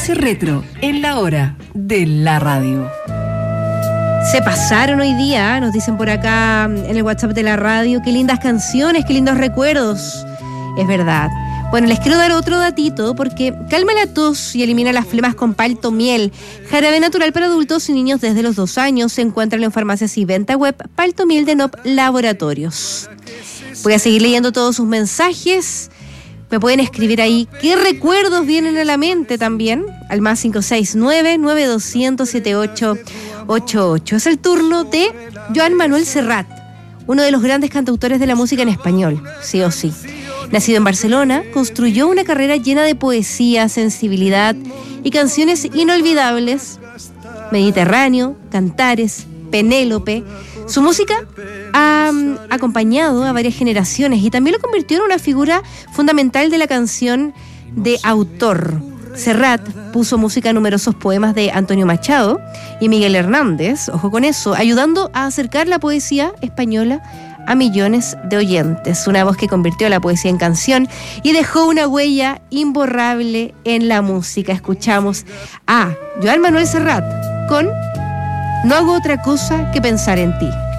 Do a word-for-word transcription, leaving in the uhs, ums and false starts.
Espacio Retro, en la hora de la radio. Se pasaron hoy día, nos dicen por acá en el WhatsApp de la radio, qué lindas canciones, qué lindos recuerdos. Es verdad. Bueno, les quiero dar otro datito porque calma la tos y elimina las flemas con palto miel. Jarabe natural para adultos y niños desde los dos años. Se encuentran en farmacias y venta web. Palto miel de N O P Laboratorios. Voy a seguir leyendo todos sus mensajes. Me pueden escribir ahí qué recuerdos vienen a la mente también. Al más cinco seis nueve, nueve dos cero cero, siete ocho ocho ocho. Es el turno de Joan Manuel Serrat, uno de los grandes cantautores de la música en español, sí o sí. Nacido en Barcelona, construyó una carrera llena de poesía, sensibilidad y canciones inolvidables. Mediterráneo, Cantares, Penélope. Su música ha um, acompañado a varias generaciones y también lo convirtió en una figura fundamental de la canción de autor. Serrat puso música a numerosos poemas de Antonio Machado y Miguel Hernández, ojo con eso, ayudando a acercar la poesía española a millones de oyentes. Una voz que convirtió la poesía en canción y dejó una huella imborrable en la música. Escuchamos a Joan Manuel Serrat con No hago otra cosa que pensar en ti.